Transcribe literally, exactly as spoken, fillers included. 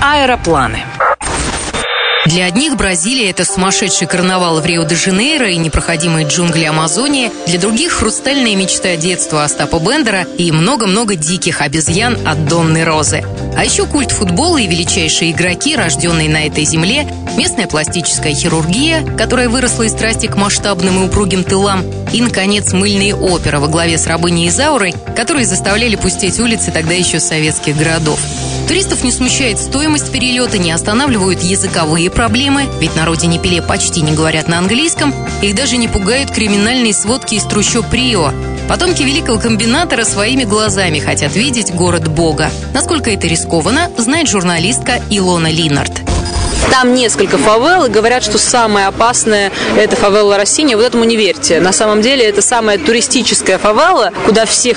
Аэропланы. Для одних Бразилия – это сумасшедший карнавал в Рио-де-Жанейро и непроходимые джунгли Амазонии. Для других – хрустальная мечта детства Остапа Бендера и много-много диких обезьян от Донны Розы. А еще культ футбола и величайшие игроки, рожденные на этой земле, местная пластическая хирургия, которая выросла из страсти к масштабным и упругим тылам, и, наконец, мыльные оперы во главе с рабыней Изаурой, которые заставляли пустеть улицы тогда еще советских городов. Туристов не смущает стоимость перелета, не останавливают языковые проблемы, ведь на родине Пеле почти не говорят на английском, их даже не пугают криминальные сводки из трущоб Рио. Потомки великого комбинатора своими глазами хотят видеть город Бога. Насколько это рискованно, знает журналистка Илона Линард. Там несколько фавел, и говорят, что самая опасная – это фавела Россини. Вот этому не верьте. На самом деле это самая туристическая фавела, куда все